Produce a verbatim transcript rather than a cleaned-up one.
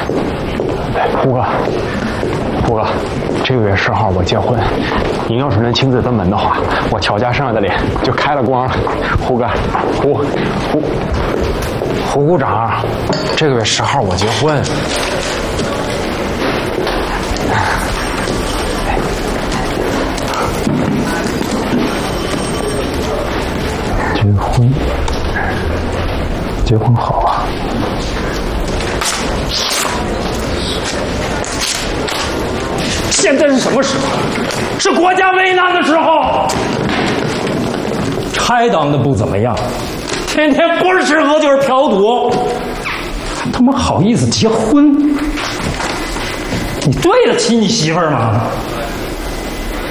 胡哥，胡哥，这个月十号我结婚，您要是能亲自登门的话，我乔家剩下的脸就开了光了。胡哥，胡胡胡股长，这个月十号我结婚。结婚，结婚好啊！ 现在是什么时候？是国家危难的时候。开党的不怎么样，天天不是吃喝就是嫖赌，还他妈好意思结婚？你对得起你媳妇儿吗？